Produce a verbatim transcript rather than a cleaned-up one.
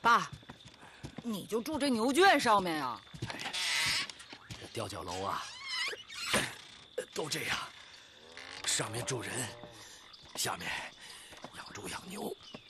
爸，你就住这牛圈上面呀？ 哎，这吊脚楼啊，都这样，上面住人，下面养猪养牛。